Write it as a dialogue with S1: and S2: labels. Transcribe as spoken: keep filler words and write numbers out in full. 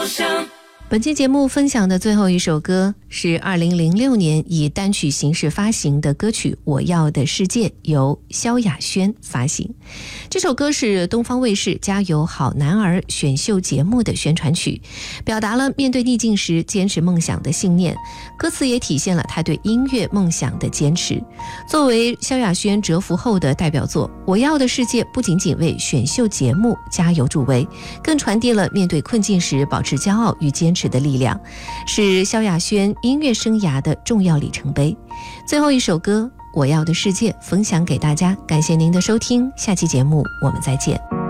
S1: 翱翔。
S2: 本期节目分享的最后一首歌是二零零六年以单曲形式发行的歌曲《我要的世界》，由萧亚轩发行。这首歌是东方卫视加油好男儿选秀节目的宣传曲，表达了面对逆境时坚持梦想的信念，歌词也体现了他对音乐梦想的坚持。作为萧亚轩蛰伏后的代表作，《我要的世界》不仅仅为选秀节目加油助威，更传递了面对困境时保持骄傲与坚持的力量，是萧亚轩音乐生涯的重要里程碑。最后一首歌《我要的世界》分享给大家，感谢您的收听，下期节目我们再见。